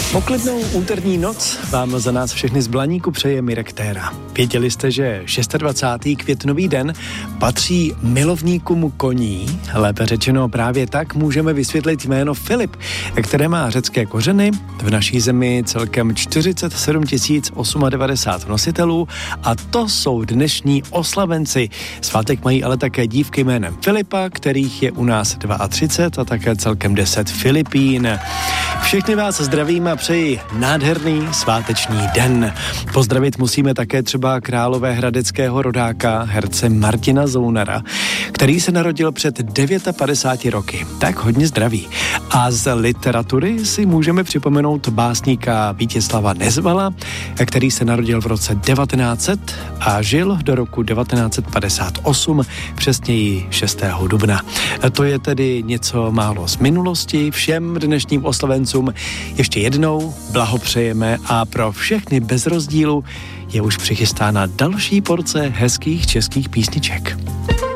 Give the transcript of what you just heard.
Poklidnou úterní noc vám za nás všechny z Blaníku přeje Mirek Téra. Věděli jste, že 26. květnový den patří milovníkům koní? Lépe řečeno právě tak můžeme vysvětlit jméno Filip, které má řecké kořeny, v naší zemi celkem 47 098 nositelů a to jsou dnešní oslavenci. Svátek mají ale také dívky jménem Filipa, kterých je u nás 32 a také celkem 10 Filipín. Všechny vás zdravím a přeji nádherný sváteční den. Pozdravit musíme také třeba královéhradeckého rodáka, herce Martina Zounara, který se narodil před 59 roky. Tak hodně zdraví. A z literatury si můžeme připomenout básníka Vítězslava Nezvala, který se narodil v roce 1900 a žil do roku 1958, přesněji 6. dubna. To je tedy něco málo z minulosti. Všem dnešním oslavencům ještě jednou blahopřejeme a pro všechny bez rozdílu je už přichystána další porce hezkých českých písniček.